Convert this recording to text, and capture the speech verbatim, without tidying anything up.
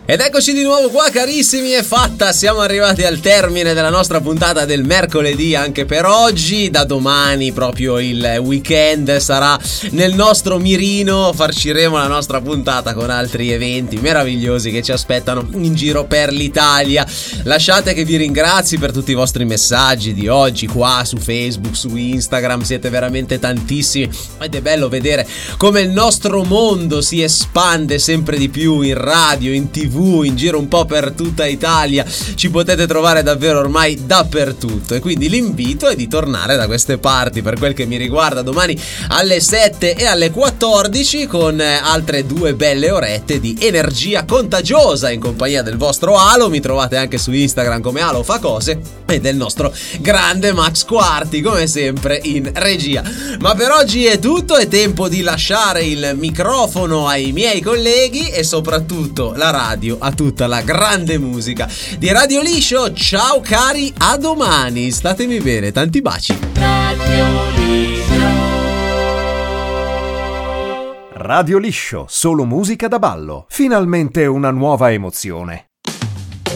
Ed eccoci di nuovo qua, carissimi, è fatta, siamo arrivati al termine della nostra puntata del mercoledì anche per oggi. Da domani proprio il weekend sarà nel nostro mirino, farciremo la nostra puntata con altri eventi meravigliosi che ci aspettano in giro per l'Italia. Lasciate che vi ringrazi per tutti i vostri messaggi di oggi qua su Facebook, su Instagram, siete veramente tantissimi ed è bello vedere come il nostro mondo si espande sempre di più in radio, in tv, in giro un po' per tutta Italia. Ci potete trovare davvero ormai dappertutto e quindi l'invito è di tornare da queste parti. Per quel che mi riguarda, domani alle sette e alle quattordici con altre due belle orette di energia contagiosa in compagnia del vostro Alo. Mi trovate anche su Instagram come Alo fa cose e del nostro grande Max Quarti come sempre in regia. Ma per oggi è tutto, è tempo di lasciare il microfono ai miei colleghi e soprattutto la radio a tutta la grande musica di Radio Liscio. Ciao cari, a domani, statemi bene, tanti baci. Radio Liscio. Radio Liscio, solo musica da ballo. Finalmente una nuova emozione.